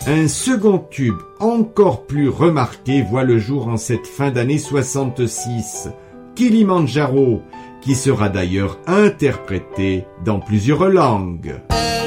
Un second tube encore plus remarqué voit le jour en cette fin d'année 66, Kilimanjaro, qui sera d'ailleurs interprété dans plusieurs langues.